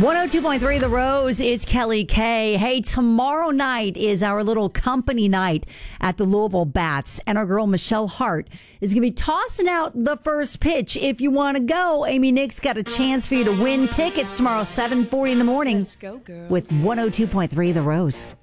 102.3 The Rose is Kelly K. Hey, tomorrow night is our little company night at the Louisville Bats, and our girl Michelle Hart is going to be tossing out the first pitch. If you want to go, Amy Nick's got a chance for you to win tickets tomorrow, 7:40 in the morning. Let's go, girls. With 102.3 The Rose.